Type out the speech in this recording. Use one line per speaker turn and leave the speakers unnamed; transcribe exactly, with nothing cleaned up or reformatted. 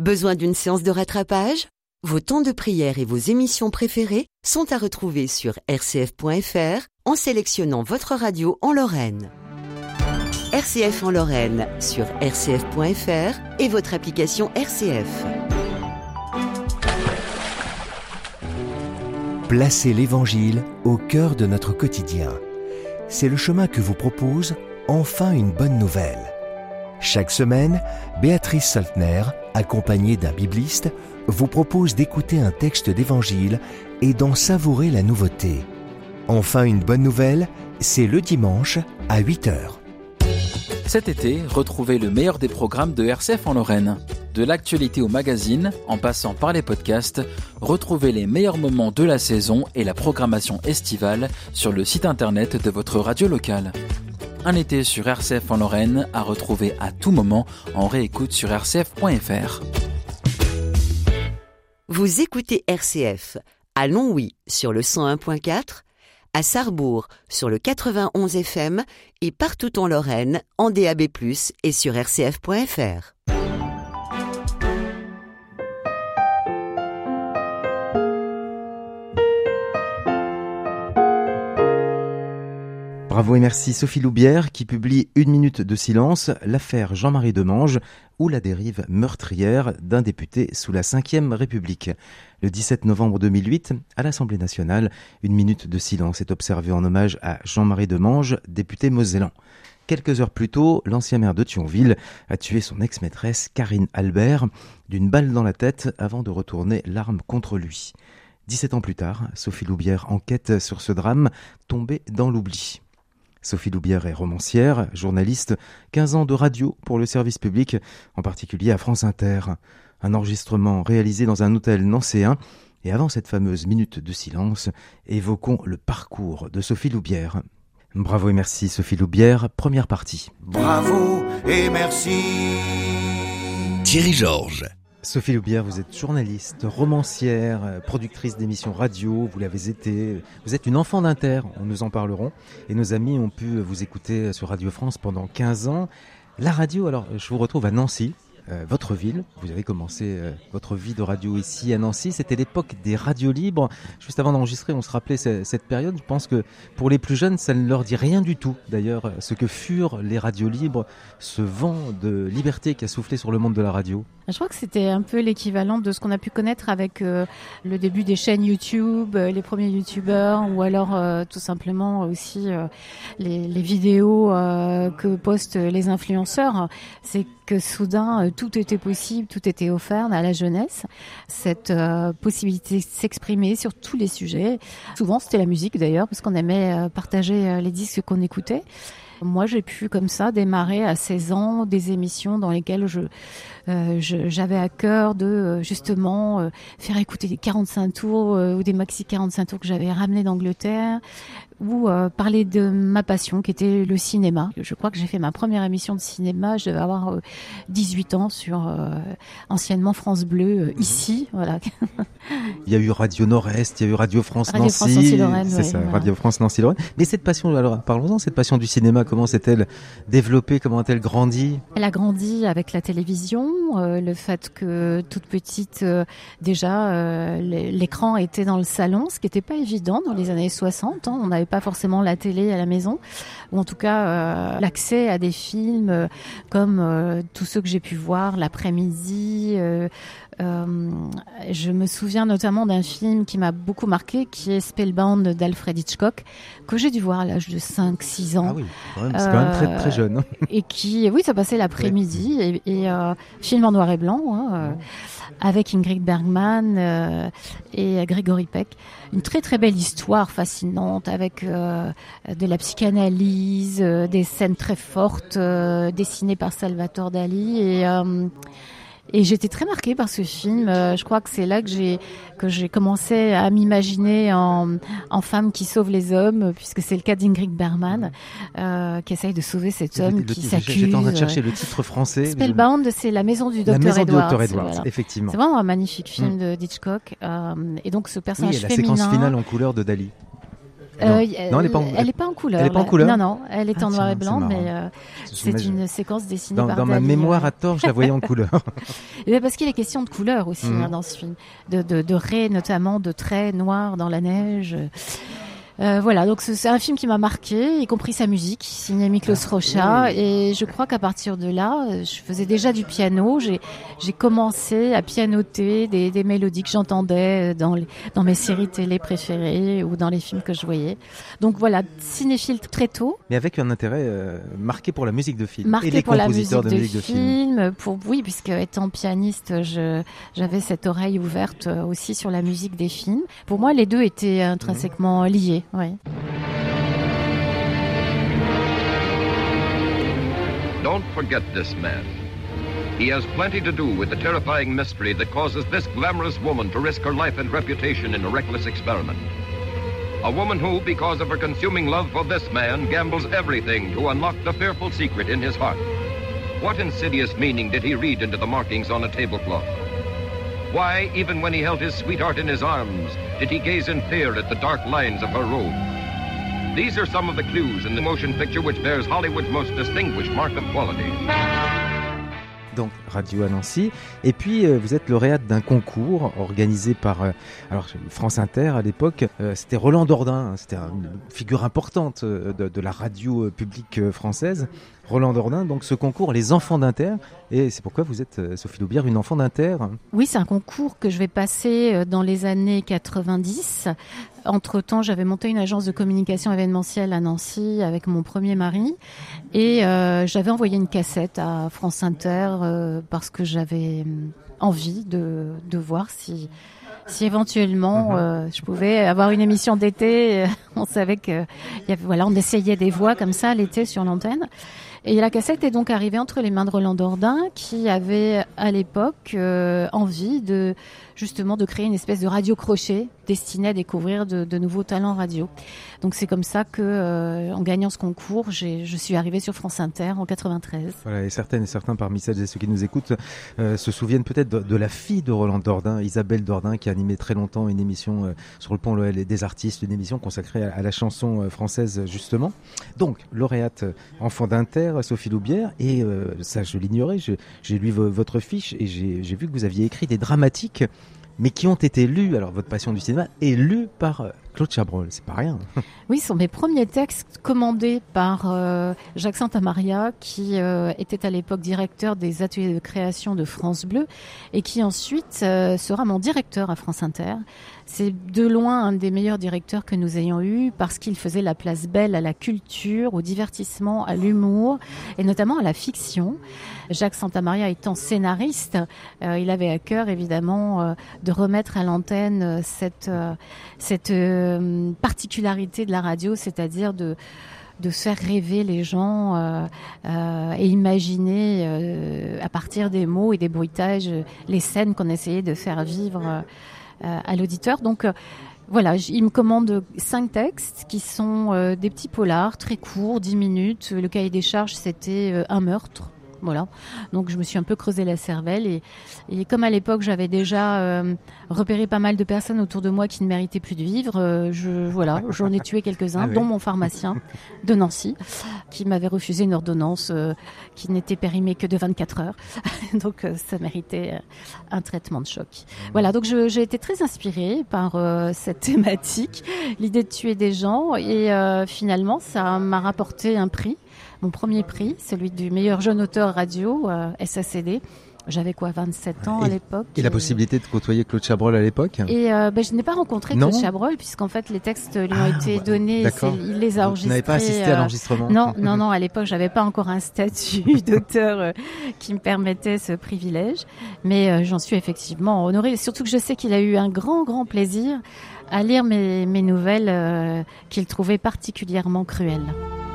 Besoin d'une séance de rattrapage ? Vos temps de prière et vos émissions préférées sont à retrouver sur r c f point f r en sélectionnant votre radio en Lorraine. R C F en Lorraine sur r c f point f r et votre application R C F.
Placez l'Évangile au cœur de notre quotidien. C'est le chemin que vous propose Enfin une bonne nouvelle. Chaque semaine, Béatrice Saltner, accompagnée d'un bibliste, vous propose d'écouter un texte d'Évangile et d'en savourer la nouveauté. Enfin une bonne nouvelle, c'est le dimanche à huit heures.
Cet été, retrouvez le meilleur des programmes de R C F en Lorraine. De l'actualité au magazine, en passant par les podcasts, retrouvez les meilleurs moments de la saison et la programmation estivale sur le site internet de votre radio locale. Un été sur R C F en Lorraine à retrouver à tout moment en réécoute sur r c f point f r.
Vous écoutez R C F à Longwy sur le cent un point quatre, à Sarrebourg sur le quatre-vingt-onze F M et partout en Lorraine en D A B plus, et sur r c f point f r.
Bravo et merci Sophie Loubière qui publie Une minute de silence, l'affaire Jean-Marie Demange ou la dérive meurtrière d'un député sous la cinquième République. Le dix-sept novembre deux mille huit, à l'Assemblée nationale, une minute de silence est observée en hommage à Jean-Marie Demange, député mosellan. Quelques heures plus tôt, l'ancien maire de Thionville a tué son ex-maîtresse Karine Albert d'une balle dans la tête avant de retourner l'arme contre lui. dix-sept ans plus tard, Sophie Loubière enquête sur ce drame tombé dans l'oubli. Sophie Loubière est romancière, journaliste, quinze ans de radio pour le service public, en particulier à France Inter. Un enregistrement réalisé dans un hôtel nancéen. Et avant cette fameuse minute de silence, évoquons le parcours de Sophie Loubière. Bravo et merci Sophie Loubière, première partie.
Bravo et merci.
Thierry Georges.
Sophie Loubière, vous êtes journaliste, romancière, productrice d'émissions radio, vous l'avez été, vous êtes une enfant d'Inter, nous en parlerons, et nos amis ont pu vous écouter sur Radio France pendant quinze ans. La radio, alors je vous retrouve à Nancy, euh, votre ville, vous avez commencé euh, votre vie de radio ici à Nancy, c'était l'époque des radios libres. Juste avant d'enregistrer, on se rappelait c- cette période, je pense que pour les plus jeunes, ça ne leur dit rien du tout. D'ailleurs, ce que furent les radios libres, ce vent de liberté qui a soufflé sur le monde de la radio.
Je crois que c'était un peu l'équivalent de ce qu'on a pu connaître avec euh, le début des chaînes YouTube, euh, les premiers YouTubeurs, ou alors euh, tout simplement aussi euh, les, les vidéos euh, que postent les influenceurs. C'est que soudain, euh, tout était possible, tout était offert à la jeunesse. Cette euh, possibilité de s'exprimer sur tous les sujets. Souvent, c'était la musique d'ailleurs, parce qu'on aimait euh, partager euh, les disques qu'on écoutait. Moi, j'ai pu comme ça démarrer à seize ans des émissions dans lesquelles je, euh, je j'avais à cœur de euh, justement euh, faire écouter des quarante-cinq tours euh, ou des maxi quarante-cinq tours que j'avais ramenés d'Angleterre, ou euh, parler de ma passion qui était le cinéma. Je crois que j'ai fait ma première émission de cinéma, je devais avoir euh, dix-huit ans sur euh, anciennement France Bleu euh, ici, voilà.
Il y a eu Radio Nord-Est, il y a eu Radio France
Radio
Nancy,
France Nancy-Lorraine,
c'est
ouais,
ça,
voilà.
Radio France Nancy-Lorraine. Mais cette passion, alors parlons-en, cette passion du cinéma, comment s'est-elle développée, comment a-t-elle grandi ?
Elle a grandi avec la télévision, euh, le fait que toute petite, euh, déjà, euh, l'écran était dans le salon, ce qui n'était pas évident dans les années soixante. Hein, on n'avait pas forcément la télé à la maison, ou en tout cas euh, l'accès à des films euh, comme euh, tous ceux que j'ai pu voir l'après-midi. Euh, euh, je me souviens notamment d'un film qui m'a beaucoup marqué, qui est Spellbound d'Alfred Hitchcock, que j'ai dû voir à l'âge de cinq six ans.
Ah oui, quand même, c'est quand même très, très jeune.
Et qui, oui, ça passait l'après-midi, et, et euh, film en noir et blanc, hein, euh, avec Ingrid Bergman euh, et Gregory Peck. Une très très belle histoire fascinante, avec euh, de la psychanalyse, euh, des scènes très fortes, euh, dessinées par Salvatore Dali, et euh, Et j'étais très marquée par ce film. Euh, je crois que c'est là que j'ai que j'ai commencé à m'imaginer en, en femme qui sauve les hommes, puisque c'est le cas d'Ingrid Bergman, euh, qui essaye de sauver cet homme qui s'accuse.
J'étais en train de chercher le titre français.
Spellbound, c'est La maison du docteur Edwards.
La maison du docteur Edwards, voilà. Effectivement.
C'est vraiment un magnifique film mmh. de d'Hitchcock. Euh, et donc ce personnage
oui, et la
féminin.
séquence finale en couleur de Dali.
Euh,
non, elle n'est pas,
elle est pas en couleur.
Elle est pas en couleur.
Non, non, elle est
ah,
en noir
tiens,
et blanc,
c'est
mais euh, c'est une séquence dessinée
dans,
par
Dans
Dali,
ma mémoire
euh...
à tort, je la voyais en couleur.
Et bien parce qu'il est question de couleurs aussi mmh. hein, dans ce film, de, de, de raies notamment, de traits noirs dans la neige. Euh, voilà, donc c'est un film qui m'a marqué, y compris sa musique, signé Miklos Rocha, oui. Et je crois qu'à partir de là, je faisais déjà du piano, j'ai, j'ai commencé à pianoter des, des mélodies que j'entendais dans, les, dans mes séries télé préférées ou dans les films que je voyais. Donc voilà, cinéphile très tôt.
Mais avec un intérêt euh, marqué pour la musique de film
marqué
et les
pour
compositeurs
la musique
de musique de,
de film.
film.
Pour, oui, puisque étant pianiste, je, j'avais cette oreille ouverte aussi sur la musique des films. Pour moi, les deux étaient intrinsèquement mmh. liés. Oui.
Don't forget this man. He has plenty to do with the terrifying mystery that causes this glamorous woman to risk her life and reputation in a reckless experiment. A woman who, because of her consuming love for this man, gambles everything to unlock the fearful secret in his heart. What insidious meaning did he read into the markings on a tablecloth? Why, even when he held his sweetheart in his arms, did he gaze in fear at the dark lines of her robe? These are some of the clues in the motion picture which bears Hollywood's most distinguished mark of quality.
Donc Radio à Nancy, et puis euh, vous êtes lauréate d'un concours organisé par euh, alors France Inter à l'époque, euh, c'était Roland Dordain, hein, c'était une figure importante euh, de, de la radio euh, publique euh, française. Roland Dordain, donc ce concours Les Enfants d'Inter, et c'est pourquoi vous êtes, euh, Sophie Loubière, une enfant d'Inter.
Oui, c'est un concours que je vais passer dans les années quatre-vingt-dix. Entre-temps, j'avais monté une agence de communication événementielle à Nancy avec mon premier mari, et euh, j'avais envoyé une cassette à France Inter euh, parce que j'avais envie de, de voir si... Si éventuellement mmh. euh, je pouvais avoir une émission d'été, euh, on savait que y avait, voilà, on essayait des voix comme ça l'été sur l'antenne. Et la cassette est donc arrivée entre les mains de Roland Dordain, qui avait à l'époque euh, envie de justement de créer une espèce de radio crochet destinée à découvrir de, de nouveaux talents radio. Donc c'est comme ça que, euh, en gagnant ce concours, j'ai, je suis arrivée sur France Inter en quatre-vingt-treize.
Voilà, et certaines et certains parmi celles et ceux qui nous écoutent euh, se souviennent peut-être de, de la fille de Roland Dordain, Isabelle Dordain, qui a animé très longtemps une émission euh, sur le pont des artistes, une émission consacrée à, à la chanson euh, française justement. Donc lauréate euh, enfant d'Inter, Sophie Loubière, et euh, ça je l'ignorais, je, j'ai lu v- votre fiche et j'ai, j'ai vu que vous aviez écrit des dramatiques, mais qui ont été lus, alors votre passion du cinéma est lue par euh, Claude Chabrol, c'est pas rien.
Oui, ce sont mes premiers textes commandés par euh, Jacques Santamaria, qui euh, était à l'époque directeur des ateliers de création de France Bleu et qui ensuite euh, sera mon directeur à France Inter. C'est de loin un des meilleurs directeurs que nous ayons eu parce qu'il faisait la place belle à la culture, au divertissement, à l'humour et notamment à la fiction. Jacques Santamaria étant scénariste, euh, il avait à cœur évidemment euh, de remettre à l'antenne euh, cette, euh, cette euh, particularité de la radio, c'est-à-dire de de faire rêver les gens euh, euh, et imaginer euh, à partir des mots et des bruitages les scènes qu'on essayait de faire vivre euh, à l'auditeur. Donc euh, voilà, il me commande cinq textes qui sont euh, des petits polars très courts, dix minutes. Le cahier des charges, c'était euh, un meurtre. Voilà, donc je me suis un peu creusé la cervelle et, et comme à l'époque j'avais déjà euh, repéré pas mal de personnes autour de moi qui ne méritaient plus de vivre, euh, je, voilà, j'en ai tué quelques-uns, ah oui. dont mon pharmacien de Nancy qui m'avait refusé une ordonnance euh, qui n'était périmée que de vingt-quatre heures, donc euh, ça méritait euh, un traitement de choc. Mmh. Voilà, donc je, j'ai été très inspirée par euh, cette thématique, l'idée de tuer des gens et euh, finalement ça m'a rapporté un prix. Mon premier prix, celui du meilleur jeune auteur radio, euh, S A C D. J'avais quoi, vingt-sept ans
et,
à l'époque.
Et, et la possibilité de côtoyer Claude Chabrol à l'époque.
Et euh, ben, je n'ai pas rencontré
non.
Claude Chabrol, puisqu'en fait les textes lui ont
ah,
été
ouais,
donnés,
d'accord.
C'est, il les a enregistrés.
Vous n'avez pas assisté à l'enregistrement.
Euh, non, non, non, à l'époque j'avais pas encore un statut d'auteur euh, qui me permettait ce privilège, mais euh, j'en suis effectivement honorée, surtout que je sais qu'il a eu un grand, grand plaisir à lire mes, mes nouvelles euh, qu'il trouvait particulièrement cruelles.